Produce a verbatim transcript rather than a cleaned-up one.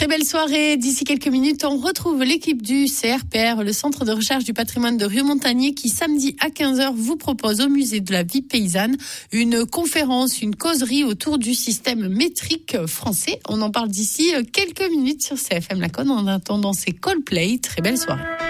Très belle soirée. D'ici quelques minutes, on retrouve l'équipe du C R P R, le Centre de recherche du patrimoine de Rieux-Montagnier, qui samedi à quinze heures vous propose au musée de la vie paysanne une conférence, une causerie autour du système métrique français. On en parle d'ici quelques minutes sur C F M Laconne. En attendant, c'est Coldplay. Très belle soirée.